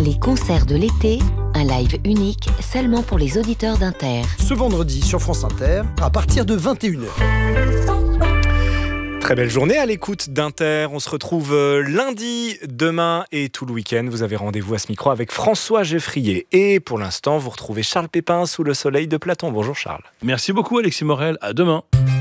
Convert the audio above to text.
Les concerts de l'été, un live unique seulement pour les auditeurs d'Inter. Ce vendredi sur France Inter, à partir de 21h. Très belle journée à l'écoute d'Inter. On se retrouve lundi, demain et tout le week-end. Vous avez rendez-vous à ce micro avec François Geffrier. Et pour l'instant, vous retrouvez Charles Pépin sous le soleil de Platon. Bonjour Charles. Merci beaucoup Alexis Morel, à demain.